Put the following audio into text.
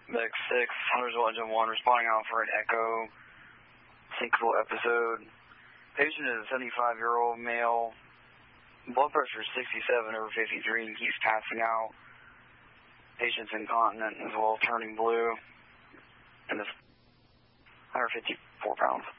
Medic 6, Hunters Legend 1, responding out for an echo sinkhole episode. Patient is a 75-year-old male. Blood pressure is 67/53 and keeps passing out. Patient's incontinent as well, turning blue. And is 154 pounds.